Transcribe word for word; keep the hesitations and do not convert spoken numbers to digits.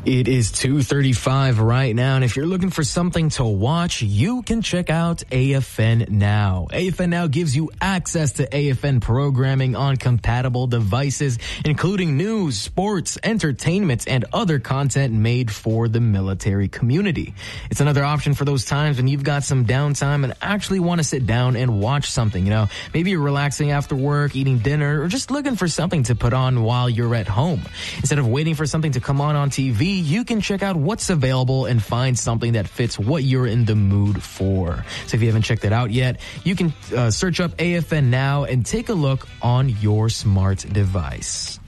It is two thirty-five right now, and if you're looking for something to watch, you can check out A F N Now. A F N Now gives you access to A F N programming on compatible devices, including news, sports, entertainment, and other content made for the military community. It's another option for those times when you've got some downtime and actually want to sit down and watch something. You know, maybe you're relaxing after work, eating dinner, or just looking for something to put on while you're at home. Instead of waiting for something to come on on T V, you can check out what's available and find something that fits what you're in the mood for. So if you haven't checked it out yet, you can uh, search up A F N Now and take a look on your smart device.